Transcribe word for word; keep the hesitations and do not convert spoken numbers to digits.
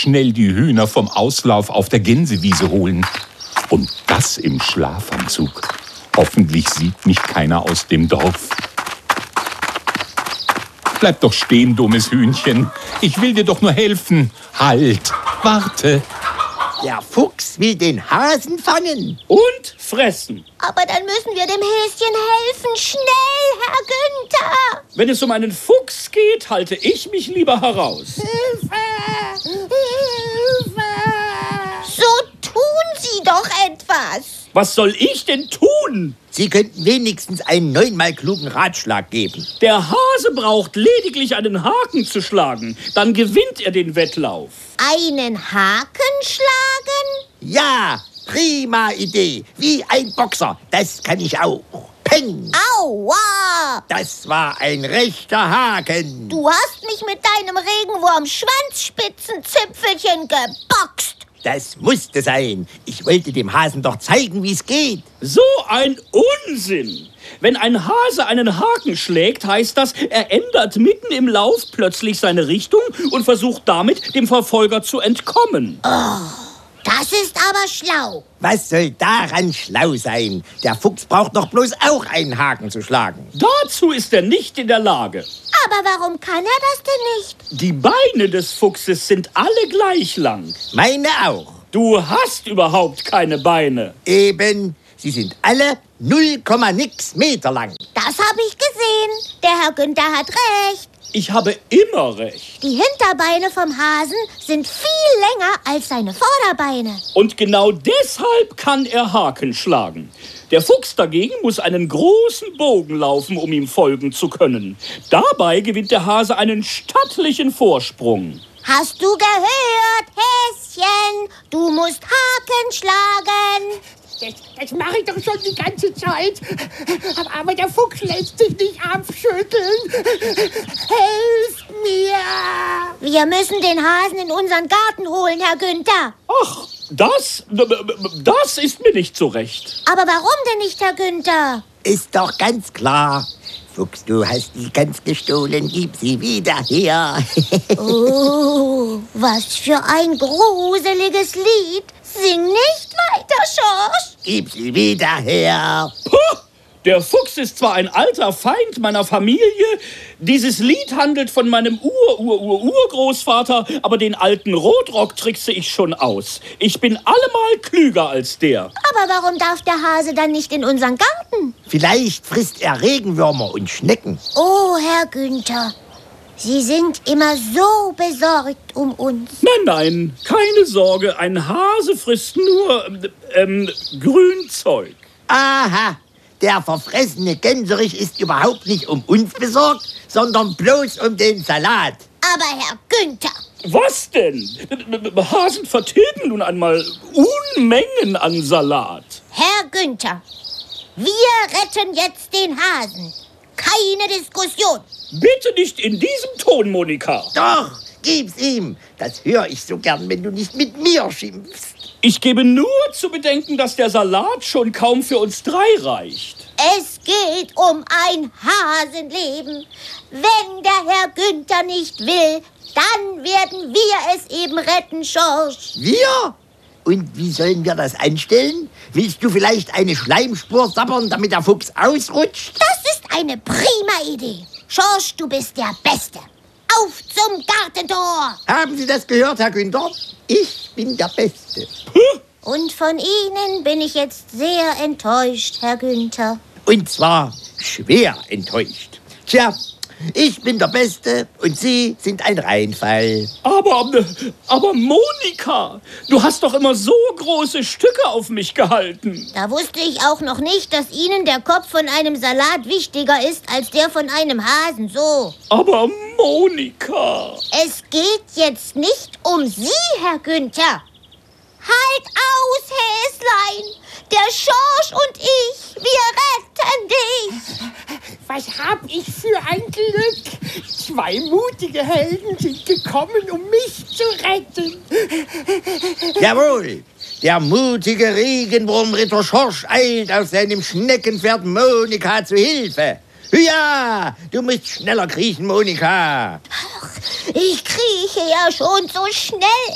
schnell die Hühner vom Auslauf auf der Gänsewiese holen. Und das im Schlafanzug. Hoffentlich sieht mich keiner aus dem Dorf. Bleib doch stehen, dummes Hühnchen. Ich will dir doch nur helfen. Halt, warte. Der Fuchs will den Hasen fangen. Und fressen. Aber dann müssen wir dem Häschen helfen. Schnell, Herr Günther. Wenn es um einen Fuchs geht, halte ich mich lieber heraus. Hilfe! Hilfe! So tun Sie doch etwas. Was soll ich denn tun? Sie könnten wenigstens einen neunmal klugen Ratschlag geben. Der Hase braucht lediglich einen Haken zu schlagen. Dann gewinnt er den Wettlauf. Einen Haken schlagen? Ja, prima Idee. Wie ein Boxer. Das kann ich auch. Peng! Aua! Das war ein rechter Haken. Du hast mich mit deinem Regenwurm-Schwanzspitzenzipfelchen geboxt. Das musste sein. Ich wollte dem Hasen doch zeigen, wie es geht. So ein Unsinn! Wenn ein Hase einen Haken schlägt, heißt das, er ändert mitten im Lauf plötzlich seine Richtung und versucht damit, dem Verfolger zu entkommen. Oh, das ist aber schlau. Was soll daran schlau sein? Der Fuchs braucht doch bloß auch einen Haken zu schlagen. Dazu ist er nicht in der Lage. Aber warum kann er das denn nicht? Die Beine des Fuchses sind alle gleich lang. Meine auch. Du hast überhaupt keine Beine. Eben, sie sind alle null Komma nix Meter lang. Das habe ich gesehen. Der Herr Günther hat recht. Ich habe immer recht. Die Hinterbeine vom Hasen sind viel länger als seine Vorderbeine. Und genau deshalb kann er Haken schlagen. Der Fuchs dagegen muss einen großen Bogen laufen, um ihm folgen zu können. Dabei gewinnt der Hase einen stattlichen Vorsprung. Hast du gehört, Häschen? Du musst Haken schlagen. Das, das mache ich doch schon die ganze Zeit. Aber der Fuchs lässt sich nicht abschütteln. Helft mir! Wir müssen den Hasen in unseren Garten holen, Herr Günther. Ach, das, das ist mir nicht so recht. Aber warum denn nicht, Herr Günther? Ist doch ganz klar. Fuchs, du hast die Gans gestohlen, gib sie wieder her. Oh, was für ein gruseliges Lied. Sing nicht weiter, Schorsch. Gib sie wieder her. Puh, der Fuchs ist zwar ein alter Feind meiner Familie, dieses Lied handelt von meinem Ur-Ur-Ur-Urgroßvater, aber den alten Rotrock trickse ich schon aus. Ich bin allemal klüger als der. Aber warum darf der Hase dann nicht in unseren Garten? Vielleicht frisst er Regenwürmer und Schnecken. Oh, Herr Günther, Sie sind immer so besorgt um uns. Nein, nein, keine Sorge. Ein Hase frisst nur ähm, Grünzeug. Aha, der verfressene Gänserich ist überhaupt nicht um uns besorgt, sondern bloß um den Salat. Aber Herr Günther... Was denn? Hasen vertilgen nun einmal Unmengen an Salat. Herr Günther, wir retten jetzt den Hasen. Keine Diskussion. Bitte nicht in diesem Ton, Monika. Doch, gib's ihm. Das höre ich so gern, wenn du nicht mit mir schimpfst. Ich gebe nur zu bedenken, dass der Salat schon kaum für uns drei reicht. Es geht um ein Hasenleben. Wenn der Herr Günther nicht will, dann werden wir es eben retten, Schorsch. Wir? Und wie sollen wir das anstellen? Willst du vielleicht eine Schleimspur sabbern, damit der Fuchs ausrutscht? Das ist eine prima Idee. Schorsch, du bist der Beste. Auf zum Gartentor! Haben Sie das gehört, Herr Günther? Ich bin der Beste. Und von Ihnen bin ich jetzt sehr enttäuscht, Herr Günther. Und zwar schwer enttäuscht. Tja, ich bin der Beste und Sie sind ein Reinfall. Aber, aber Monika, du hast doch immer so große Stücke auf mich gehalten. Da wusste ich auch noch nicht, dass Ihnen der Kopf von einem Salat wichtiger ist als der von einem Hasen, so. Aber Monika... Es geht jetzt nicht um Sie, Herr Günther. Halt aus, Häslein! Der Schorsch und ich, wir retten dich! Was hab ich für ein Glück! Zwei mutige Helden sind gekommen, um mich zu retten. Jawohl, der mutige Regenwurmritter Schorsch eilt auf seinem Schneckenpferd Monika zu Hilfe. Ja, du musst schneller kriechen, Monika. Ach, ich krieche ja schon so schnell,